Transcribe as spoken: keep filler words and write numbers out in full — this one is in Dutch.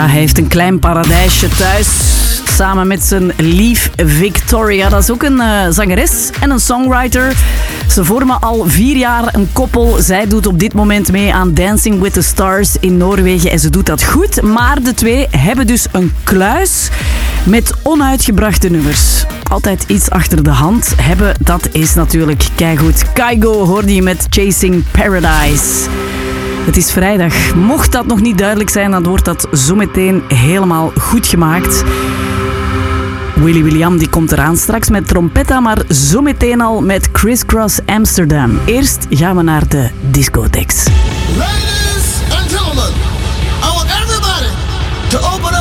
Ja, hij heeft een klein paradijsje thuis. Samen met zijn lief Victoria. Dat is ook een uh, zangeres en een songwriter. Ze vormen al vier jaar een koppel. Zij doet op dit moment mee aan Dancing with the Stars in Noorwegen. En ze doet dat goed. Maar de twee hebben dus een kluis met onuitgebrachte nummers. Altijd iets achter de hand hebben, dat is natuurlijk keigoed. Kygo hoorde je met Chasing Paradise. Het is vrijdag. Mocht dat nog niet duidelijk zijn, dan wordt dat zometeen helemaal goed gemaakt. Willy William die komt eraan straks met trompetta, maar zometeen al met Criss Cross Amsterdam. Eerst gaan we naar de discotheeks. Ladies and gentlemen, I want everybody to open